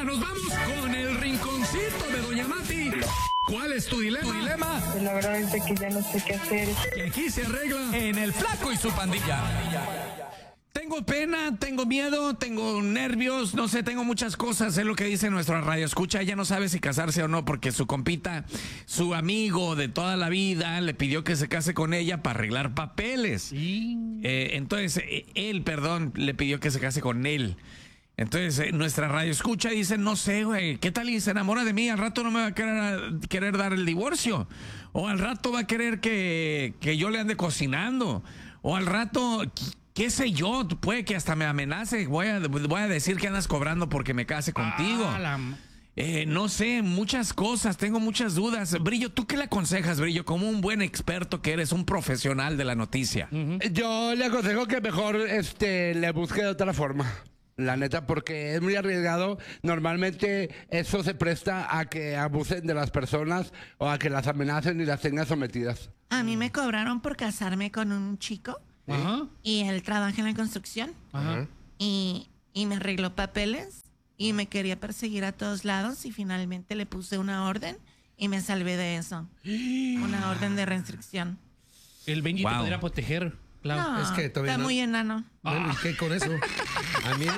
ahora nos vamos con el rinconcito de Doña Mati. ¿Cuál es tu dilema? Pues la verdad es que ya no sé qué hacer. Y aquí se arregla En el Flaco y su pandilla. Tengo pena, tengo miedo, tengo nervios, no sé, tengo muchas cosas, es lo que dice nuestra radio escucha. Ella no sabe si casarse o no porque su compita, su amigo de toda la vida, le pidió que se case con ella para arreglar papeles. Entonces, él le pidió que se case con él. Entonces, nuestra radio escucha dice, no sé, güey, ¿qué tal y se enamora de mí? Al rato no me va a querer dar el divorcio. O al rato va a querer que yo le ande cocinando. O al rato... ¿Qué sé yo? Puede que hasta me amenace. Voy a decir que andas cobrando porque me case contigo. No sé, muchas cosas. Tengo muchas dudas. Brillo, ¿tú qué le aconsejas, Brillo? Como un buen experto que eres, un profesional de la noticia. Yo le aconsejo que mejor le busque de otra forma. La neta, porque es muy arriesgado. Normalmente eso se presta a que abusen de las personas o a que las amenacen y las tengan sometidas. A mí me cobraron por casarme con un chico. Ajá. Y él trabaja en la construcción. Ajá. Y me arregló papeles. Y me quería perseguir a todos lados. Y finalmente le puse una orden. Y me salvé de eso. Una orden de restricción. El Benji te Wow. podría proteger, Clau. No, es que todavía está no. muy enano. Bueno, ¿y qué con eso? A mí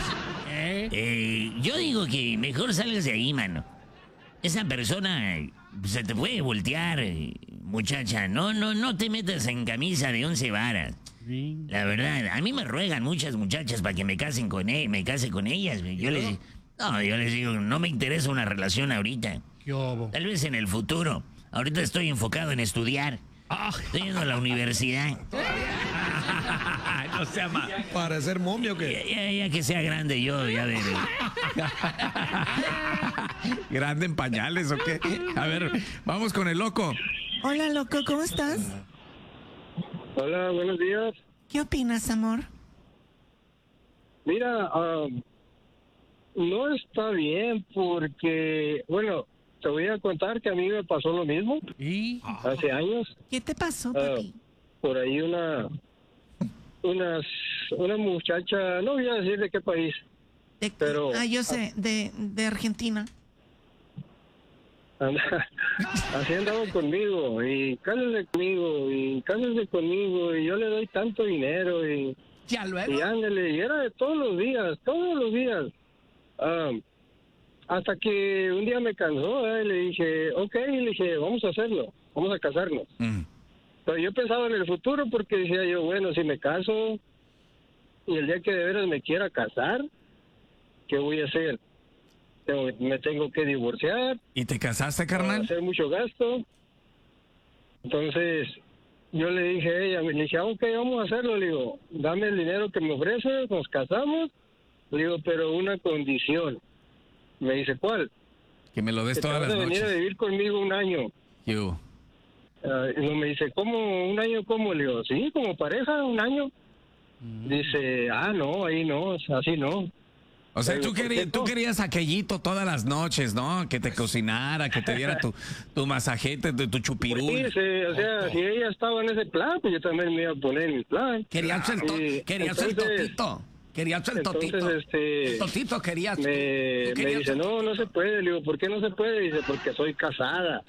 Yo digo que mejor salgas de ahí, mano. Esa persona se te puede voltear, muchacha. No te metas en camisa de 11 varas. La verdad, a mí me ruegan muchas muchachas para que me case con ellas. Yo les digo, no me interesa una relación ahorita. ¿Qué hubo? Tal vez en el futuro. Ahorita estoy enfocado en estudiar. Estoy yendo a la universidad. No sea más. ¿Para ser momio o qué? Ya que sea grande yo, ya veré. ¿Grande en pañales o qué? A ver, vamos con el loco. Hola, loco, ¿cómo estás? Hola, buenos días. ¿Qué opinas, amor? Mira, no está bien porque, bueno, te voy a contar que a mí me pasó lo mismo ¿Y? hace años. ¿Qué te pasó, papi? Por ahí una muchacha, no voy a decir de qué país, pero... yo sé, de Argentina. Así andaba conmigo y cásese conmigo y yo le doy tanto dinero y ¿Ya luego? y ándale, y era de todos los días. Hasta que un día me cansó, y le dije, vamos a hacerlo, vamos a casarnos. Pero yo pensaba en el futuro porque decía yo, bueno, si me caso y el día que de veras me quiera casar, ¿qué voy a hacer? Me tengo que divorciar. ¿Y te casaste, carnal? Hacer mucho gasto. Entonces, yo le dije a ella, ok, vamos a hacerlo. Le digo, dame el dinero que me ofreces, nos casamos. Le digo, pero una condición. Me dice, ¿cuál? Que me lo des Que te todas vas las a venir a noches. vivir conmigo un año. You. Y me dice, ¿cómo? ¿Un año cómo? Le digo, sí, como pareja, un año. Dice, no, ahí no, así no. O sea, Pero, tú querías aquellito todas las noches, ¿no? Que te cocinara, que te diera tu masajete, tu chupirul. Sí, o sea, si ella estaba en ese plan, pues yo también me iba a poner en mi plan. Querías el totito. Querías el totito. Entonces, Totito querías. me dice, no se puede. Le digo, ¿por qué no se puede? Dice, porque soy casada.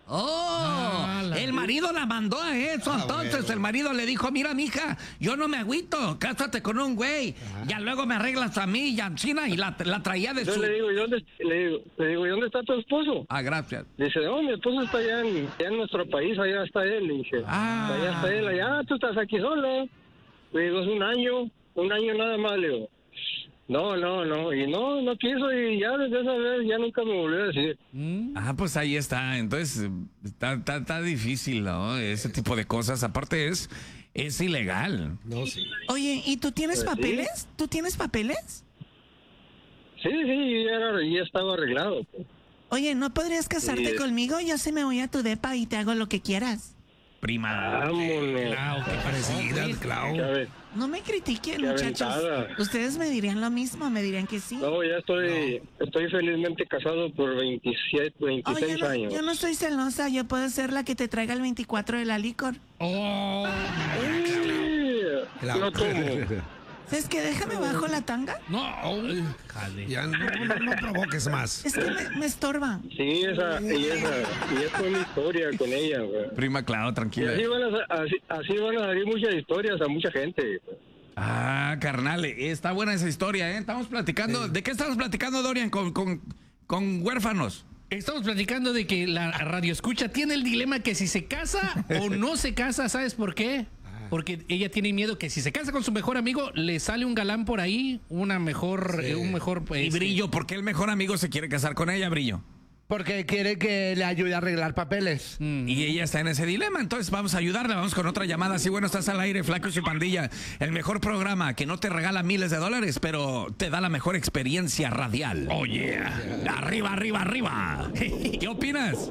El marido la mandó a eso. Entonces bueno. el marido le dijo, mira, mija, yo no me agüito, cásate con un güey. Ya luego me arreglas a mí y a China y la traía de Entonces su... le digo, ¿y dónde está tu esposo? Gracias. Dice, no, mi esposo está allá en nuestro país, allá está él. Le dije, allá está él, allá, tú estás aquí sola. Le digo, es un año nada más. Le digo, no, y no quiso, y ya desde esa vez ya nunca me volvió a decir. Pues ahí está. Entonces está difícil, ¿no? Ese tipo de cosas. Aparte es ilegal. No, sí. Oye, ¿y tú tienes Pues sí. papeles? ¿Tú tienes papeles? Sí, ya estaba arreglado. Oye, ¿no podrías casarte Sí. conmigo? Yo se me voy a tu depa y te hago lo que quieras. Prima. Vámonos. Clau, qué Parecida, Clau. Ya ves. No me critiquen, Qué muchachos. aventada. Ustedes me dirían lo mismo, me dirían que sí. No, ya estoy felizmente casado por 26 años. yo no soy celosa, yo puedo ser la que te traiga el 24 de la licor. Sí, Clau. no tomo. ¿Sabes qué? Déjame bajo la tanga. No, jale. Ya no provoques más. Es que me estorba. Sí, esa fue mi historia con ella, güey. Prima Clau, Y tranquila. así van a salir muchas historias a mucha gente. Ah, carnal, está buena esa historia, ¿eh? Estamos platicando. ¿De qué estamos platicando, Dorian? Con huérfanos. Estamos platicando de que la radio escucha tiene el dilema que si se casa o no se casa, ¿sabes por qué? Porque ella tiene miedo que si se casa con su mejor amigo, le sale un galán por ahí, un mejor... Y Brillo, ¿por qué el mejor amigo se quiere casar con ella, Brillo? Porque quiere que le ayude a arreglar papeles. Y ella está en ese dilema, entonces vamos a ayudarla, vamos con otra llamada. Sí, bueno, estás al aire, Flaco y su pandilla. El mejor programa que no te regala miles de dólares, pero te da la mejor experiencia radial. Oh, yeah. Arriba, arriba, arriba. ¿Qué opinas?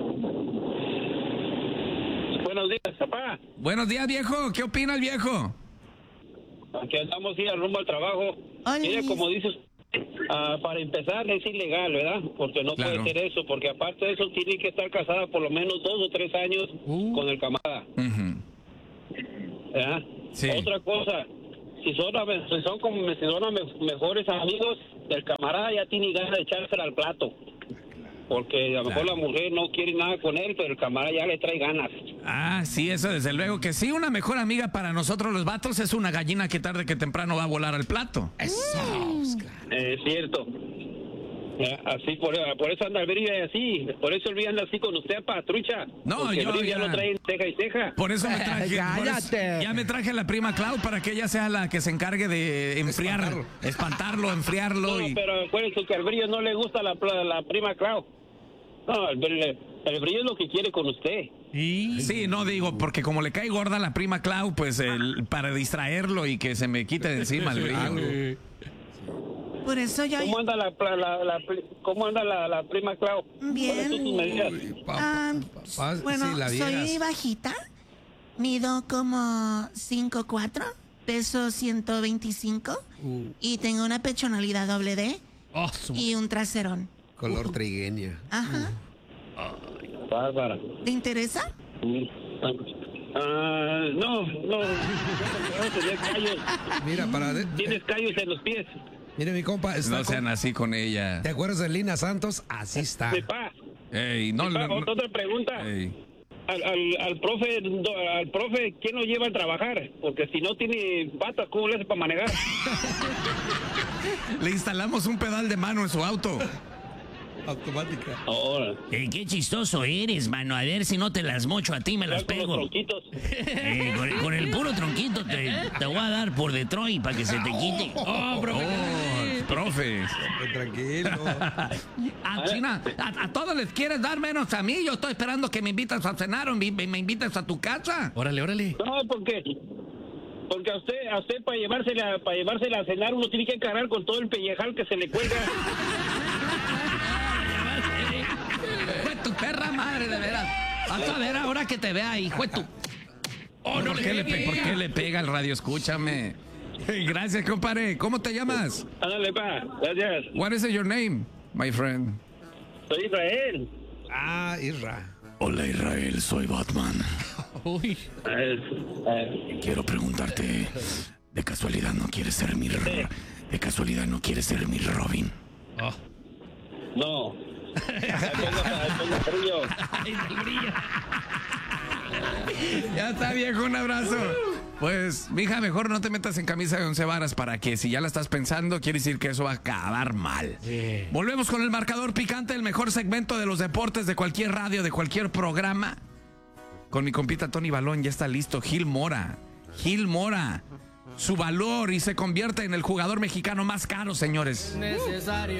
Buenos días, papá. Buenos días, viejo. ¿Qué opina el viejo? Aquí andamos ir rumbo al trabajo. Hola. Mira, como dices, para empezar es ilegal, ¿verdad? Porque no Claro. puede ser eso, porque aparte de eso tiene que estar casada por lo menos 2 o 3 años con el camarada, Ujú. ¿verdad? Sí. Otra cosa, si son mejores amigos, el camarada ya tiene ganas de echársela al plato. Porque a lo mejor la mujer no quiere nada con él, pero el camarada ya le trae ganas. Ah, sí, eso desde luego que sí. Una mejor amiga para nosotros los vatos es una gallina que tarde que temprano va a volar al plato. Es cierto. Así, por eso anda el Brillo así. Por eso el Brillo anda así con usted, patrucha. No, porque yo el Brillo ya- ya lo trae en ceja y ceja. Por eso me traje. Cállate. Ya me traje a la prima Clau para que ella sea la que se encargue de espantarlo, enfriarlo. No, y... pero acuérdense que al Brillo no le gusta la prima Clau. No, el Brillo es lo que quiere con usted. Sí, no digo, porque como le cae gorda a la prima Clau, pues para distraerlo y que se me quite de encima el brillo. Por eso yo... ¿Cómo anda la prima Clau? Bien. ¿Cuáles son sus medidas? Papá, Bueno, si la vieras. soy bajita, mido como 5'4", peso 125 y tengo una pechonalidad doble D Oh, y un traserón. Color trigueña. Ajá. Bárbara. ¿Te interesa? No. Tienes callos. Mira, Tienes callos en los pies. mire mi compa, está No sean así con ella. ¿te acuerdas de Lina Santos? Así está. Sepa. Ey, no, Sepa, no, otra pregunta. ey. Al profe, ¿quién lo lleva a trabajar? Porque si no tiene patas, ¿cómo le hace para manejar? Le instalamos un pedal de mano en su auto. Automática. Ahora. Qué chistoso eres, mano. A ver si no te las mocho a ti, me las Con los pego. tronquitos. Con el puro tronquito te voy a dar por Detroit para que se te quite. Oh, profe. Tranquilo. China, a todos les quieres dar menos a mí. Yo estoy esperando que me invitas a cenar o me invites a tu casa. Órale, órale. No, porque a usted para llevársela a cenar uno tiene que cargar con todo el pellejal que se le cuelga. Fue tu perra madre, de veras. Vas a ver ahora que te vea, hijo de tu... ¿Por qué le pega al radio? Escúchame. Gracias, compadre. ¿Cómo te llamas? Ándale, pa. Gracias. What is your name, my friend? Soy Israel. Ah, Isra. Hola, Israel. Soy Batman. Uy. Quiero preguntarte, ¿de casualidad no quieres ser mi Robin? No. Ahí pongo frío. Ya está, viejo, un abrazo. Pues, mija, mejor no te metas en camisa de 11 varas para que si ya la estás pensando, quiere decir que eso va a acabar mal. Volvemos con el marcador picante, el mejor segmento de los deportes de cualquier radio, de cualquier programa. Con mi compita Tony Balón ya está listo. Gil Mora. Su valor y se convierte en el jugador mexicano más caro, señores.